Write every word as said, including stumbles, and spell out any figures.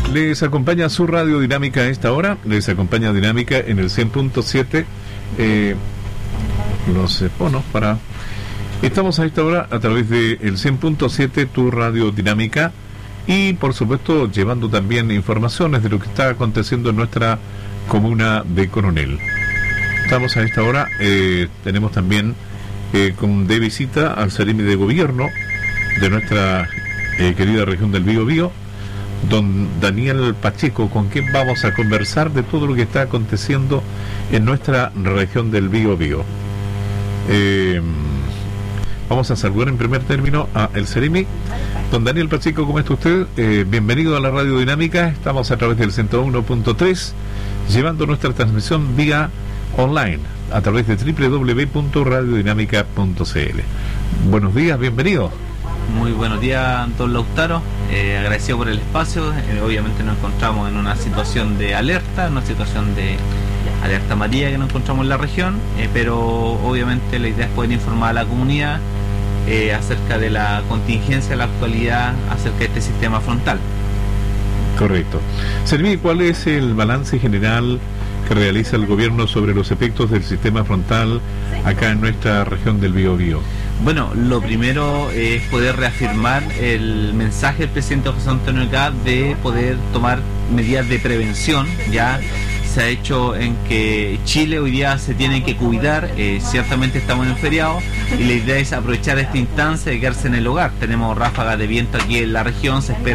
Les acompaña su radio Dinámica a esta hora. Les acompaña Dinámica en el cien punto siete. Eh, los eh, bonos para... Estamos a esta hora a través de el cien punto siete, tu radio Dinámica. Y por supuesto llevando también informaciones de lo que está aconteciendo en nuestra comuna de Coronel. Estamos a esta hora, eh, tenemos también eh, con de visita al Seremi de Gobierno de nuestra eh, querida región del Biobío, don Daniel Pacheco, con quien vamos a conversar de todo lo que está aconteciendo en nuestra región del Biobío. Eh, vamos a saludar en primer término a el Seremi. Don Daniel Pacheco, ¿cómo está usted? Eh, bienvenido a la Radio Dinámica. Estamos a través del ciento uno punto tres, llevando nuestra transmisión vía online a través de doble u doble u doble u punto radio dinámica punto c l. Buenos días, bienvenido. Muy buenos días, don Lautaro. Eh, agradecido por el espacio. Eh, obviamente nos encontramos en una situación de alerta, una situación de alerta amarilla que nos encontramos en la región, eh, pero obviamente la idea es poder informar a la comunidad eh, acerca de la contingencia, la actualidad, acerca de este sistema frontal. Correcto. Seremi, ¿cuál es el balance general que realiza el gobierno sobre los efectos del sistema frontal acá en nuestra región del Biobío? Bueno, lo primero es poder reafirmar el mensaje del presidente José Antonio Caz de poder tomar medidas de prevención. Ya se ha hecho en que Chile hoy día se tiene que cuidar, eh, ciertamente estamos en un feriado y la idea es aprovechar esta instancia de quedarse en el hogar. Tenemos ráfagas de viento aquí en la región, se espera